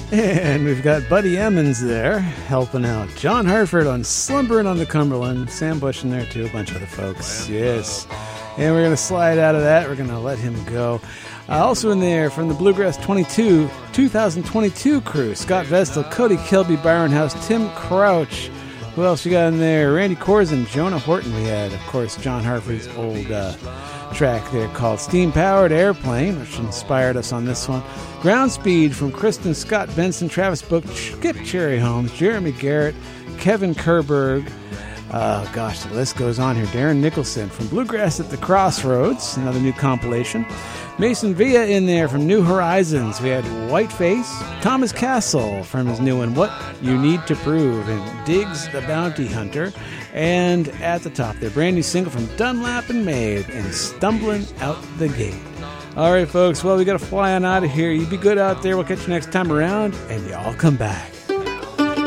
And we've got Buddy Emmons there helping out. John Hartford on Slumbering on the Cumberland. Sam Bush in there too, a bunch of other folks. Yes. And we're going to slide out of that. We're going to let him go. Also in there from the Bluegrass 2022 crew, Scott Vestal, Cody Kilby, Byron House, Tim Crouch. Who else we got in there? Randy Corzin, Jonah Horton. We had, of course, John Hartford's old track there called Steam Powered Airplane, which inspired us on this one. Ground Speed from Kristen Scott Benson, Travis Book, Skip Cherry Holmes, Jeremy Garrett, Kevin Kerberg. Gosh, the list goes on here. Darren Nicholson from Bluegrass at the Crossroads, another new compilation. Mason Villa in there from New Horizons. We had Whiteface, Thomas Castle from his new one, What You Need to Prove, and Diggs the Bounty Hunter. And at the top, their brand new single from Dunlap and Mabe, and Stumbling Out the Gate. All right, folks, well, we got to fly on out of here. You be good out there. We'll catch you next time around, and y'all come back.